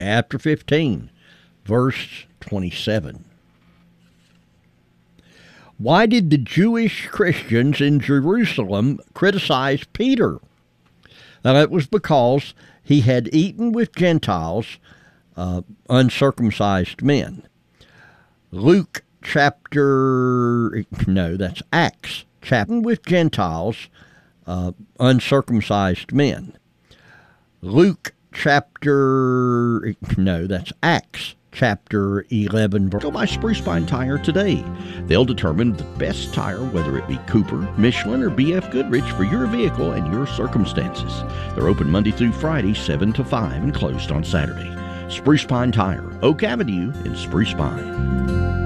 chapter 15, verse 27. Why did the Jewish Christians in Jerusalem criticize Peter? Now, it was because he had eaten with Gentiles, uncircumcised men. Acts chapter with Gentiles, uncircumcised men. Acts chapter 11. Go by Spruce Pine Tire today. They'll determine the best tire, whether it be Cooper, Michelin, or BF Goodrich, for your vehicle and your circumstances. They're open Monday through Friday, 7 to 5, and closed on Saturday. Spruce Pine Tire, Oak Avenue in Spruce Pine.